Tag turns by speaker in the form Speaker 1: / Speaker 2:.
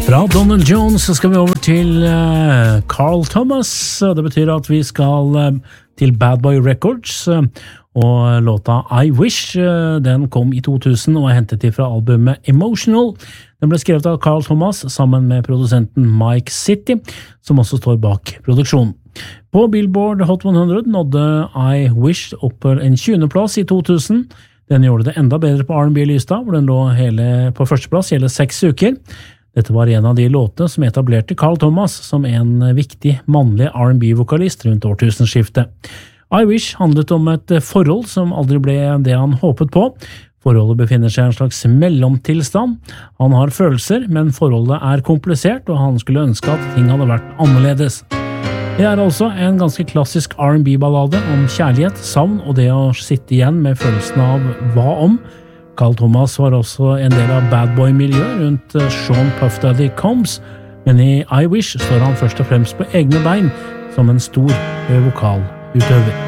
Speaker 1: Fra Donald Jones så skal vi over til Carl Thomas. Det betyr at vi skal til Bad Boy Records, og låta I Wish, den kom i 2000 og er hentet fra albumet Emotional. Den ble skrevet av Carl Thomas sammen med produsenten Mike City, som også står bak produksjonen. På Billboard Hot 100 nådde I Wish opp på en 20. plass i 2000. Den gjorde det enda bedre på R&B-lista, hvor den lå på førsteplass hele 6 uker. Dette var en av de låtene som etablerte Carl Thomas som en viktig mannlig R&B-vokalist rundt årtusenskiftet. I Wish handlet om et forhold som aldri ble det han håpet på. Forholdet befinner seg i en slags mellomtilstand. Han har følelser, men forholdet er komplisert, og han skulle ønske at ting hadde vært annerledes. Det er altså en ganske klassisk R&B-ballade om kjærlighet, savn og det å sitte igjen med følelsen av hva om. Carl Thomas var også en del av bad boy-miljøet rundt Sean Puff Daddy Combs, men i I Wish står han først og fremst på egne bein som en stor vokalutøver.